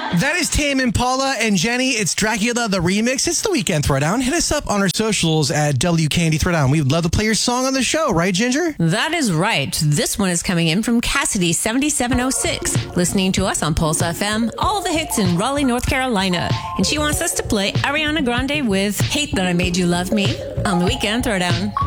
That is Tame Impala and Jenny. It's Dracula, the remix. It's the Weekend Throwdown. Hit us up on our socials at WKND Throwdown. We would love to play your song on the show, right, Ginger? That is right. This one is coming in from Cassidy7706, listening to us on Pulse FM, all the hits in Raleigh, North Carolina. And she wants us to play Ariana Grande with Hate That I Made You Love Me on the Weekend Throwdown.